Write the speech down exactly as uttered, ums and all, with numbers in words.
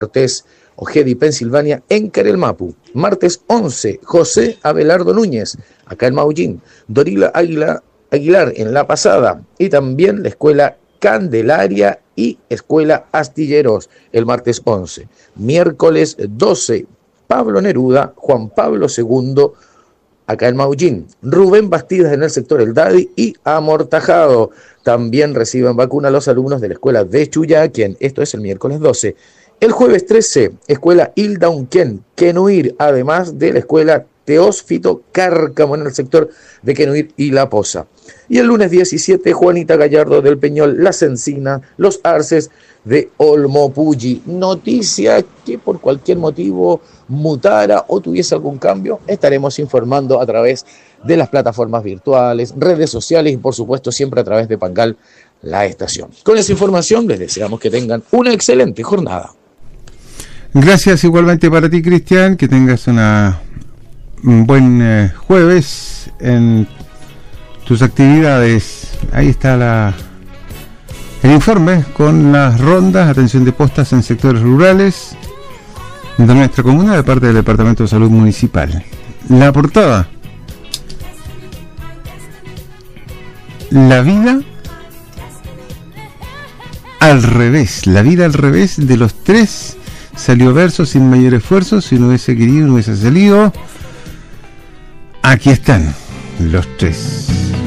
Cortés, Ojeda y Pensilvania en Carelmapu. Martes once, José Abelardo Núñez, acá en Maullín. Dorila Águila, Aguilar en La Pasada. Y también la Escuela Candelaria y Escuela Astilleros el martes once. Miércoles doce, Pablo Neruda, Juan Pablo segundo, acá en Maullín. Rubén Bastidas en el sector El Dadi y Amortajado. También reciben vacuna los alumnos de la escuela de Chuyaquien. Esto es el miércoles doce. El jueves trece, Escuela Hilda Unquén, Quenuir, además de la Escuela Teósfito Cárcamo en el sector de Quenuir y La Poza. Y el lunes diecisiete, Juanita Gallardo del Peñol, Las Encinas, Los Arces de Olmopulli. Noticia que por cualquier motivo mutara o tuviese algún cambio, estaremos informando a través de las plataformas virtuales, redes sociales y por supuesto siempre a través de Pangal, la estación. Con esa información les deseamos que tengan una excelente jornada. Gracias igualmente para ti, Cristian, que tengas una, un buen eh, jueves en tus actividades. Ahí está la el informe con las rondas, atención de postas en sectores rurales de nuestra comuna de parte del Departamento de Salud Municipal. La portada: la vida al revés, la vida al revés de los tres. Salió verso sin mayor esfuerzo, si no hubiese querido, no hubiese salido. Aquí están los tres.